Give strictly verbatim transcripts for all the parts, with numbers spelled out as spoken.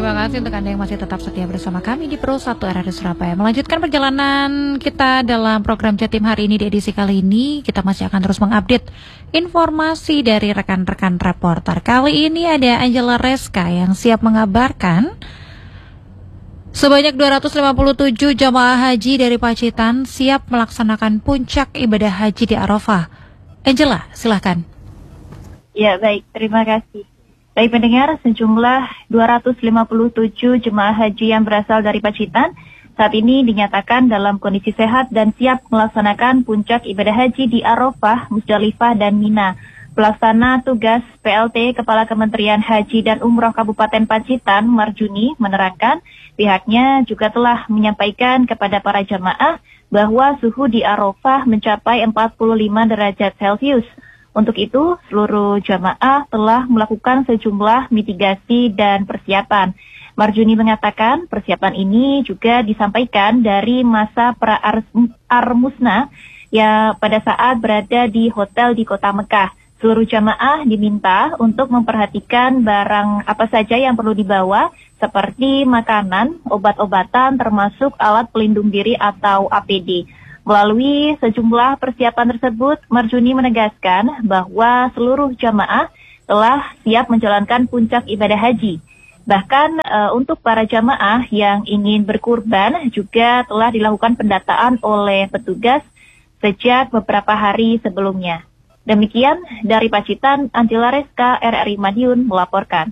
Terima kasih untuk Anda yang masih tetap setia bersama kami di Pro satu R R I Surabaya. Melanjutkan perjalanan kita dalam program Jatim hari ini di edisi kali ini, kita masih akan terus mengupdate informasi dari rekan-rekan reporter. Kali ini ada Angela Reska yang siap mengabarkan sebanyak dua ratus lima puluh tujuh jamaah haji dari Pacitan siap melaksanakan puncak ibadah haji di Arafah. Angela, silahkan. Ya, baik. Terima kasih. Baik pendengar, sejumlah dua ratus lima puluh tujuh jemaah haji yang berasal dari Pacitan saat ini dinyatakan dalam kondisi sehat dan siap melaksanakan puncak ibadah haji di Arafah, Musdalifah, dan Mina. Pelaksana tugas P L T Kepala Kementerian Haji dan Umroh Kabupaten Pacitan, Marjuni, menerangkan pihaknya juga telah menyampaikan kepada para jamaah bahwa suhu di Arafah mencapai empat puluh lima derajat Celcius. Untuk itu, seluruh jamaah telah melakukan sejumlah mitigasi dan persiapan. Marjuni mengatakan persiapan ini juga disampaikan dari masa pra-Armusna ya pada saat berada di hotel di kota Mekah. Seluruh jamaah diminta untuk memperhatikan barang apa saja yang perlu dibawa seperti makanan, obat-obatan, termasuk alat pelindung diri atau A P D. Melalui sejumlah persiapan tersebut, Marjuni menegaskan bahwa seluruh jamaah telah siap menjalankan puncak ibadah haji. Bahkan e, untuk para jamaah yang ingin berkurban juga telah dilakukan pendataan oleh petugas sejak beberapa hari sebelumnya. Demikian dari Pacitan, Angela Reska, R R I Madiun melaporkan.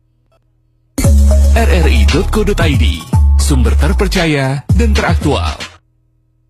R R I titik co titik I D, sumber terpercaya dan teraktual.